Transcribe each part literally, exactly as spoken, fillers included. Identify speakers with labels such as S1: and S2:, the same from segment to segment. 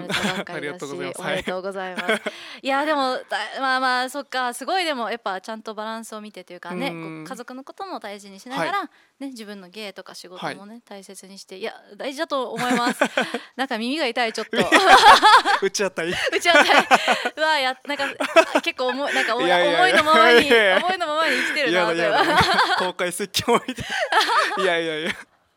S1: めたばっか
S2: ありが
S1: りだし
S2: とうございます。
S1: おめでとうございます。いやでもだまあまあそっかすごいでもやっぱちゃんとバランスを見てというかね、こう家族のことも大事にしながら、ね、自分の芸とか仕事もね、大切にしていや大事だと思います。なんか耳が痛いちょっと
S2: 打ち当たり
S1: 打ち当たりうわやなんか結構重いなんか思い
S2: いやいやいや
S1: 思いのままに
S2: いやいや
S1: 思いのままに生きてるなと
S2: いやだ公開説教みたいないやいやいや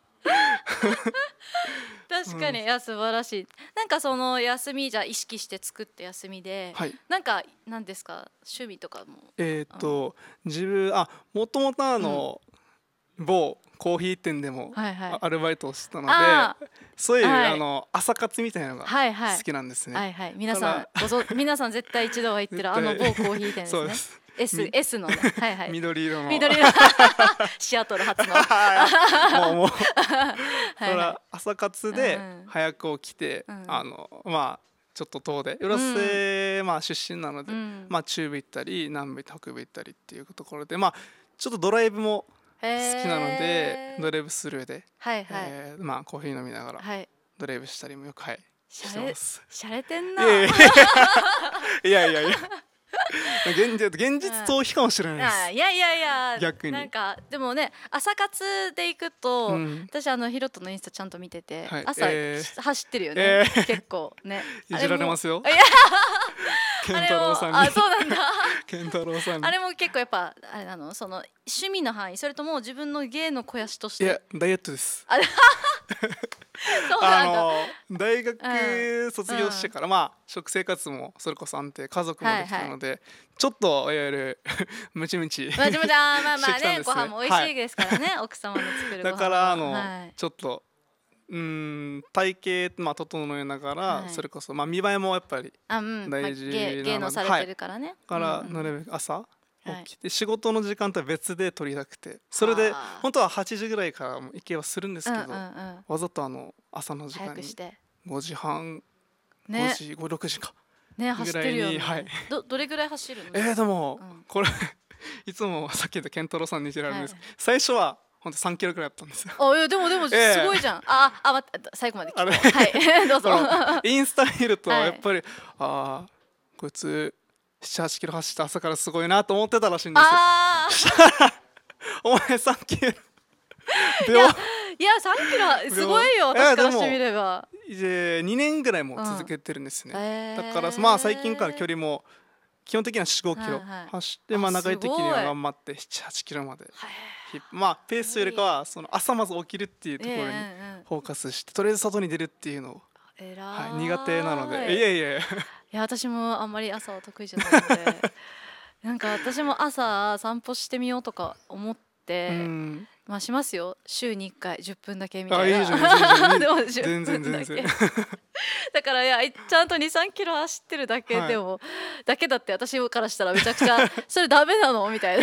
S1: 確かに、いや素晴らしい。なんかその休みじゃ意識して作った休みで、
S2: はい
S1: なんかなんですか趣味とかも。
S2: えっと自分あもともとあの、某コーヒー店でも
S1: はいはい
S2: あアルバイトをしてたので、
S1: あ
S2: そういう、
S1: はい
S2: あの朝活みたいなのが
S1: はいはい
S2: 好きなんですね。
S1: はいはい皆さん
S2: た
S1: ごぞ皆さん絶対一度は行ってるあの某コーヒー店ですね。
S2: そうです
S1: S S のねはいはい
S2: 緑色の
S1: 緑色シアトル発の
S2: もうもう
S1: はいはい
S2: それは朝活で
S1: うん
S2: 早く起きて、
S1: うん
S2: あのまあちょっと遠出浦瀬、まあ出身なので、
S1: うん
S2: まあ中部行ったり南部北部行ったりっていうところで、まあちょっとドライブも好
S1: 好
S2: きなのでドライブする上で、
S1: はいはい
S2: えーまあコーヒー飲みながら
S1: はい
S2: ドライブしたりもよくはいして
S1: しゃれ
S2: ます。
S1: しゃれてんな。
S2: いやいやいやいやいや現実現実逃避かもしれないです。
S1: あいやいやいや
S2: 逆に
S1: なんかでもね朝活で行くと、
S2: うん
S1: 私あのヒロトのインスタちゃんと見てて、
S2: はい
S1: 朝、
S2: えー
S1: 走ってるよね、
S2: えー
S1: 結構ね
S2: いじられますよ
S1: あれもいや
S2: 健
S1: あれも
S2: 太郎さんに
S1: あそうなんだ
S2: 健太郎さんに
S1: あれも結構やっぱあれなのその趣味の範囲それとも自分の芸の肥やしとして
S2: いやダイエットです
S1: あそう
S2: あ
S1: なんだ、
S2: の大
S1: う
S2: 学卒業してから、まあ食生活もそれこそ安定家族もできたので、ちょっといわゆるムチムチ
S1: まあ、自分であーまあまあ
S2: してきたんですね
S1: ねご飯も美味しいですからね、奥様の作るご飯
S2: だ
S1: は
S2: からあの、
S1: はい
S2: ちょっとうーん体型まあ整えながら、
S1: はい
S2: それこそまあ見栄えもやっぱり
S1: あうん
S2: 大事
S1: まあ、芸芸能されてるからね、
S2: だから
S1: うんうん
S2: なるべく朝
S1: はい
S2: 起きて仕事の時間とは別で取りたくて、それで
S1: はあ
S2: 本当ははちじぐらいからも行けはするんですけど、
S1: うんうんうん
S2: わざとあの朝の時間に
S1: 早くして
S2: ごじはん
S1: ね
S2: ごじごろくじか
S1: ね走ってるよね、
S2: ぐらいにはい
S1: どどれぐらい走るの？
S2: えー、でも、
S1: うん
S2: これいつもさっき言った健太郎さんにいじられるんです、
S1: はい
S2: 最初は本当さんキロくらいあったんですよ。
S1: あいやでもでもす
S2: ええ
S1: ごいじゃん、ああ待って最後まで聞こう
S2: あれ
S1: はいどうぞ
S2: そのインスタ見ると
S1: はい
S2: やっぱり、ああこいつななはちキロ走って朝からすごいなと思ってたらしいんですよ。
S1: あ
S2: お前さんキロ
S1: ーいやいやさんキロすごいよ
S2: でも
S1: 私からしてみれば、
S2: でにねんぐらいも続けてるんですね、
S1: うんへー
S2: だからまあ最近から距離も基本的にはよん、ごキロ
S1: はいはい
S2: 走って、まあ
S1: あ
S2: 長い時に
S1: すご
S2: はい頑張ってなな、はちキロまで
S1: へ
S2: ひまあペースよりかはその朝まず起きるっていうところに
S1: ええええ
S2: フォーカスしてとりあえず外に出るっていうのを、
S1: えら
S2: はい、苦手なので
S1: い
S2: いやいやいや
S1: いや私もあんまり朝は得意じゃないのでなんか私も朝散歩してみようとか思って、
S2: うん
S1: まあしますよ週にいっかいじゅっぷんだけみたいな。
S2: あいいじゃんいいじゃんいい
S1: でも
S2: じゃん全然
S1: じゅっぷんだけ
S2: 全然
S1: だからいやちゃんとにさんキロ走ってるだけでも、だけだって私からしたらめちゃくちゃそれダメなのみたいな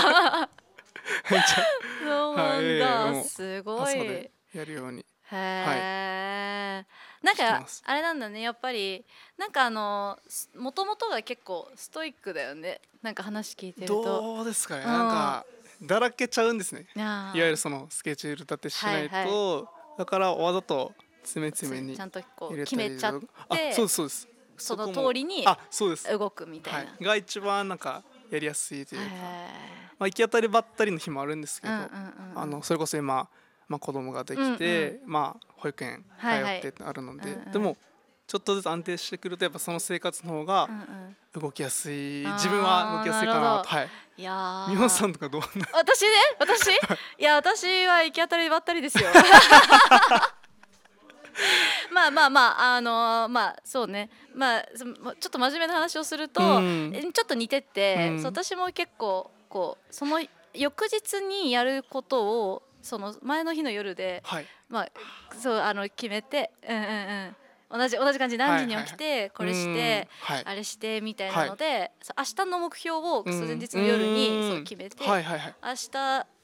S1: そうなんだ、
S2: はいいやいやもう
S1: すごい
S2: 朝でやるように
S1: へえ、なんか
S2: してます
S1: あれなんだねやっぱりなんかあのもともとが結構ストイックだよねなんか話聞いてると
S2: どうですかね、
S1: うん
S2: なんかだらけちゃうんですね、
S1: いやー
S2: いわゆるそのスケジュール立てしないと、
S1: はい
S2: だからわざと詰め詰めに
S1: ちゃんとこう
S2: 入れたり
S1: 決めちゃって
S2: あそうですそうです
S1: その
S2: こも
S1: 通りに
S2: あそうです
S1: 動くみたいな、
S2: はい、が一番なんかやりやすいというか、
S1: へ
S2: まあ、行き当たりばったりの日もあるんですけど、
S1: うんうんうんうん
S2: あのそれこそ今、まあ、子供ができて、まあ、保育園通
S1: はいはい
S2: ってってあるので、
S1: うんうん
S2: でもちょっとずつー安定してくるとやっぱその生活の方が
S1: ーうんうん
S2: 動きやすい、
S1: あー
S2: 自分は動きやすいか
S1: なるほど
S2: なと。はい
S1: いやー
S2: 美穂さんとかどうな
S1: 私ね私いや私は行き当たりばったりですよまあまあまああのーまあそうねまあそちょっと真面目な話をすると、
S2: うん
S1: えちょっと似てて、
S2: うん
S1: そう私も結構こうその翌日にやることをその前の日の夜で
S2: はい
S1: まあそうあの決めてうんうんうん同じ同じ感じ何時に起きてこれして
S2: うんはい
S1: あれしてみたいなので、そう明日の目標をその前日の夜にそう決めて、
S2: はいはいはい
S1: 明日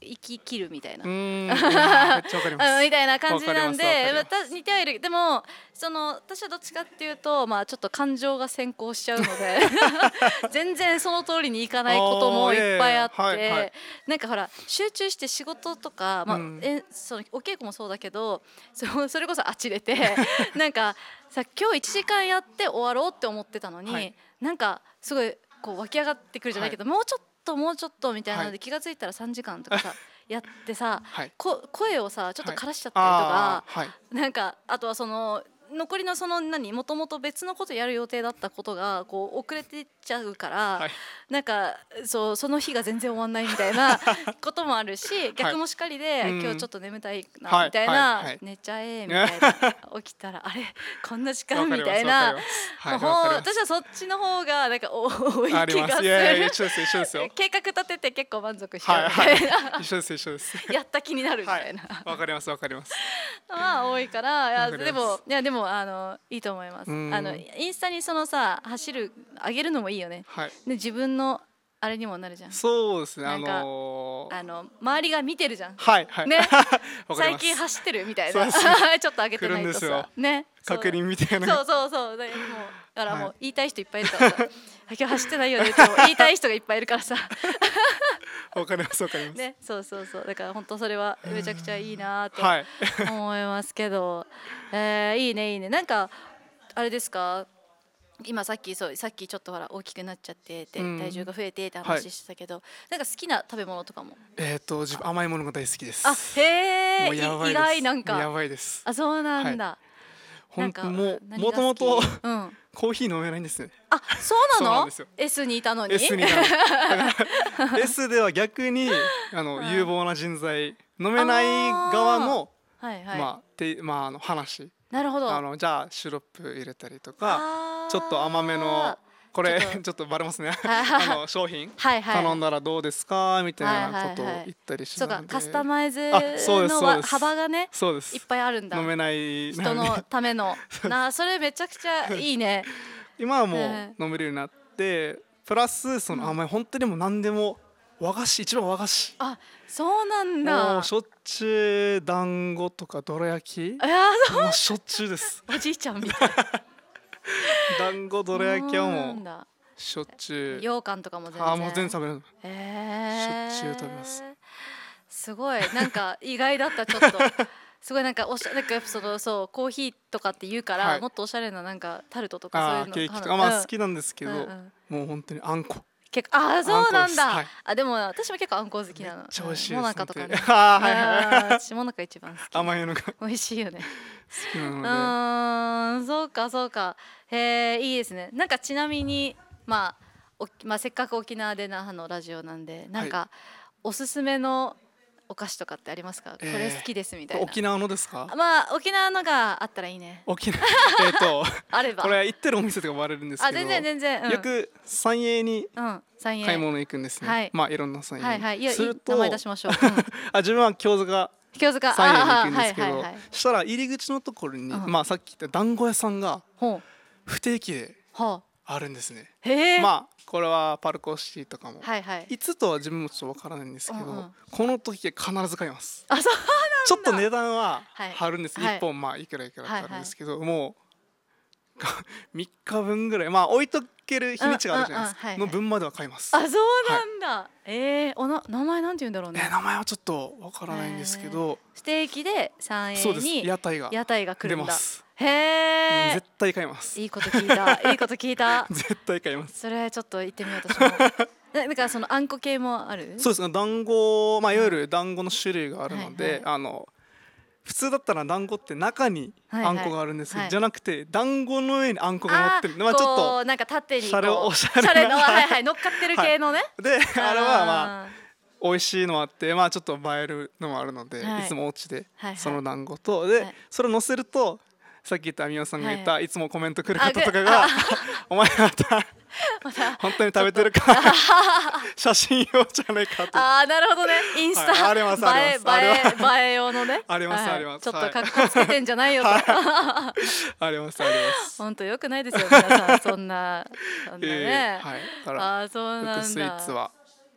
S1: 生き切るみたいな。
S2: うーん、めっちゃわかります
S1: みたいな感じなんで、
S2: わかりますわかります
S1: また似てはいる。でもその私はどっちかっていうと、まあちょっと感情が先行しちゃうので全然その通りにいかないこともいっぱいあっ
S2: あーいやいやはいは
S1: て
S2: い、
S1: なんかほら集中して仕事とか、まあ
S2: うん
S1: えそのお稽古もそうだけど、そそれこそあちれてなんかさ今日いちじかんやって終わろうって思ってたのに、
S2: はい、
S1: なんかすごいこう湧き上がってくるじゃないけど、もうちょっともうちょっとみたいなの
S2: はい
S1: で気がついたらさんじかんとかさやってさ、
S2: はい
S1: こ声をさちょっと枯らしちゃったりとか、
S2: あーはい
S1: なんかあとはその残りのその何もともと別のことやる予定だったことがこう遅れていっちゃうから、
S2: はい
S1: なんかそうその日が全然終わんないみたいなこともあるし、逆もしかりで、
S2: うん
S1: 今日ちょっと眠たいな
S2: はい
S1: みたいな、
S2: はいはい
S1: 寝ちゃえみたいな起きたらあれこんな時間
S2: わかります
S1: みたいな、
S2: わかりますはい
S1: もう
S2: わかります
S1: 私はそっちの方がなんか多い
S2: あり
S1: 気がす
S2: ますいやいや
S1: る。
S2: 一緒です一緒ですよ
S1: 計画立てて結構満足しちゃうみ
S2: はいは
S1: たいな、
S2: い一緒です一緒です
S1: やった気になるみ
S2: はい
S1: たいな、
S2: わかりますわかります
S1: まあ多いから、いや
S2: わかります
S1: でもいやでもあのいいと思います。
S2: うん
S1: あのインスタにそのさ走る上げるのもいいよね。
S2: はい
S1: で自分のあれにもなるじゃん。
S2: そうですねあ
S1: なんか
S2: のー
S1: あの周りが見てるじゃん。
S2: はいはい
S1: ね
S2: わかり
S1: 最
S2: ます
S1: 近走ってるみたいな。
S2: そうです
S1: ちょっと上げてないとさ
S2: 来るんですよ。
S1: ね。そう
S2: 確認みたいな
S1: そうそうそう。だからもうだからも
S2: は
S1: う言いたい人いっぱいいるからさ。今日走ってないよねっても言いたい人がいっぱいいるからさ。
S2: わかりますわかります
S1: ね、そうそうそう。だから本当それはめちゃくちゃいいなと
S2: はい
S1: 思いますけど、えー、いいねいいね。なんかあれですか。今さっきそうさっきちょっとほら大きくなっちゃってて、
S2: うん
S1: 体重が増えてって
S2: はい
S1: 話してたけど、なんか好きな食べ物とかも。
S2: えっと自分甘いものが大好きです
S1: あ、へえ、
S2: もうやばいです
S1: 意外なんか。
S2: やばいです
S1: あ、そうなんだ。
S2: 本当もう
S1: 何が好き
S2: もともと
S1: うん。
S2: コーヒー飲めないんですね
S1: あ、そうなの
S2: そうなんですよ
S1: ？S にいたのに。
S2: S にだから S では逆にあの
S1: うん
S2: 有望な人材飲めない側の
S1: はいはい。
S2: まあてまああの話
S1: なるほど。
S2: あのじゃあシロップ入れたりとか
S1: あー
S2: ちょっと甘めのこれ
S1: ちょっと
S2: ちょっとバレますね
S1: はい
S2: あの商品
S1: はいはい。
S2: 頼んだらどうですかみたいなことを
S1: はいはいはい
S2: 言ったりし
S1: そう
S2: たので
S1: かカスタマイズ
S2: あそうです
S1: の
S2: そうです
S1: 幅がね
S2: そうです
S1: いっぱいあるんだ。
S2: 飲めない
S1: 人のためのなそれめちゃくちゃいいね。
S2: 今はも
S1: え
S2: う飲めるようになってプラスその甘い本当にもう何でも和菓子一番和菓子
S1: あ、そうなん
S2: も
S1: だ
S2: う。しょっちゅう団子とかどら焼き
S1: いや
S2: もうしょっちゅうです
S1: おじいちゃんみたい。
S2: 団子どら焼きは
S1: そうな
S2: もう
S1: んだ。
S2: しょっちゅう
S1: 羊羹とかも全然。
S2: あーもう全然食べれる
S1: へー
S2: しょっちゅう食べます。
S1: すごいなんか意外だったちょっと。すごいなんかおしゃなんかやっぱそのそうコーヒーとかって言うから、
S2: はい
S1: もっとおしゃれななんかタルトとかそういうの
S2: あーケーキとか
S1: うん
S2: まあ好きなんですけど
S1: うんうん
S2: もう本当にあんこ
S1: 結構あーそうなんだ、
S2: あんこですはい
S1: あでも私も結構あんこ好きなの。
S2: めっちゃ美味しいです
S1: もなかとかね。
S2: 本当にあーはいはい
S1: あー私もなか一番好き。
S2: 甘いのが好
S1: 美味しいよね。
S2: きな
S1: う
S2: ので
S1: ーんそうかそうか。へえいいですね。なんかちなみにまあおまあせっかく沖縄で那覇のラジオなんでなんか、おすすめのお菓子とかってありますか？
S2: えー
S1: これ好きですみたいな。
S2: 沖縄のですか
S1: まあ沖縄のがあったらいいね。
S2: 沖縄えっと
S1: あれば。
S2: これ行ってるお店とかもあれるんですけど
S1: あ全然全然。うん、
S2: よく三栄に
S1: うん三円
S2: 買い物行くんですね、
S1: はい
S2: まあいろんな三栄に、
S1: はいはいいやいい
S2: すると
S1: 名前出しましょう。うん、
S2: あ自分は京塚
S1: 清塚
S2: 三栄に行
S1: あー
S2: くんですけど、
S1: はいはいはい。
S2: したら入り口のところに、
S1: うん
S2: まあさっき言った団子屋さんが
S1: ほう
S2: 不定期で
S1: は
S2: あるんですね
S1: あ。へえ。
S2: まあこれはパルコシティとかも、
S1: はいはい。
S2: いつとは自分もちょっとわからないんですけど、
S1: うんうん
S2: この時必ず買います
S1: あそう
S2: ちょっと値段は
S1: はい
S2: 張るんです、
S1: はい
S2: いっぽんまあいくらいくらってあるんですけど、もうみっかぶんぐらいまあ置いとける日にちがあるじゃないですか、
S1: うんうんうんはいはい
S2: の分までは買います
S1: あそうなんだ。ええおな名前なんて言うんだろうね。
S2: えー名前はちょっとわからないんですけど、
S1: 不定期で三
S2: そうです
S1: 円に
S2: 屋台が
S1: 屋台が来るんだ。
S2: 出ます
S1: へ
S2: うん
S1: え
S2: 絶。対買います
S1: いいこと聞いた。いいこと聞いた。
S2: 絶対買います
S1: それちょっと行ってみよう私も。ななんかそのあんこ系もある？
S2: そうですね団子まあいわゆる団子の種類があるので、
S1: はいはい
S2: あの普通だったら団子って中に
S1: はいはい
S2: あんこがあるんですけど、
S1: はい
S2: じゃなくて団子の上にあんこが乗ってる
S1: あー
S2: まあちょっ
S1: こうなんか縦にこう
S2: シャレおしゃれな
S1: シャレのはいはい乗っかってる系のね。
S2: とであれはまあ
S1: あ
S2: 美味しいのもあってまあちょっと映えるのもあるので、
S1: はい
S2: い、つもお家で
S1: はいはい
S2: その団子とで、
S1: はい
S2: それを乗せるとさっき言ったみおさんが言った、、
S1: はい
S2: つもコメント来る方とか
S1: あ
S2: が「お前また
S1: ーまた
S2: 本当に食べてるか写真用じゃないか」と
S1: あーなるほどねインスタ、
S2: はいありますあります
S1: 映え映え映え用のね
S2: あります
S1: はい
S2: あります
S1: ちょっと
S2: はい
S1: 格好つけてんじゃないよと、
S2: ありますあります。
S1: 本当よくないですよ皆さんそんなそんなね、
S2: えーはい、だから
S1: あーそうなんだ
S2: 僕スイーツは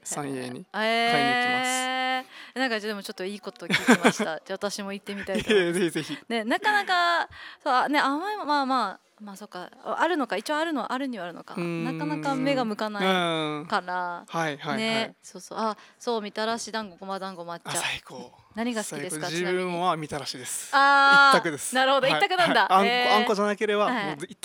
S2: 三栄に
S1: 買いに行きます。えー、なんかでもちょっといいこと聞きました。じゃあ私も行ってみたいと思います。
S2: ぜひぜひ。
S1: ね、なかなかそうね、甘いまあまあ。まあそうか、あるのか、一応あるのあるにはあるのか、なかなか目が向かないから、
S2: はいはい、
S1: ね、そうそう、あ、そうみたらし団子、ごま団子、抹茶。
S2: 最高。
S1: 何が好きですか？
S2: 自分はみたらしです。
S1: ああ、
S2: 一択です。
S1: なるほど、一択なんだ。
S2: あんこじゃなければもう